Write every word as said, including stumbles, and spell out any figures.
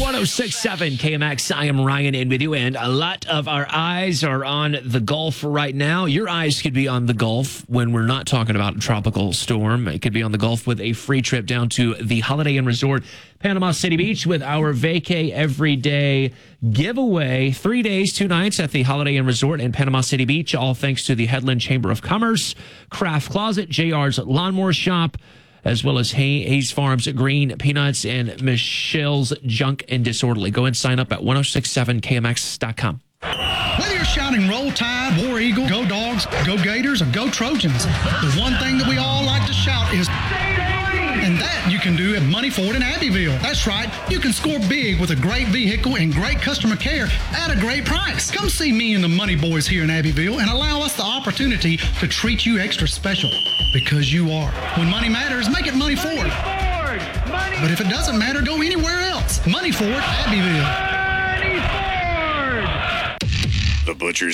one oh six point seven K M X. I am Ryan in with you, and a lot of our eyes are on the Gulf right now. Your eyes could be on the Gulf when we're not talking about a tropical storm. It could be on the Gulf with a free trip down to the Holiday Inn Resort, Panama City Beach, with our Vacay Everyday giveaway. Three days, two nights at the Holiday Inn Resort in Panama City Beach, all thanks to the Headland Chamber of Commerce, Craft Closet, J R's Lawnmower Shop, as well as Hay- Hayes Farms Green Peanuts and Michelle's Junk and Disorderly. Go and sign up at ten sixty-seven K M X dot com. Whether you're shouting Roll Tide, War Eagle, Go Dogs, Go Gators, or Go Trojans, the one thing that we all like to shout is, and that you can do at Money Ford in Abbeville. That's right, you can score big with a great vehicle and great customer care at a great price. Come see me and the Money Boys here in Abbeville and allow us the opportunity to treat you extra special, because you are. When money matters, make it Money Ford. Money Ford. Money But if it doesn't matter, go anywhere else. Money Ford, Abbeville. Money Ford. The Butcher's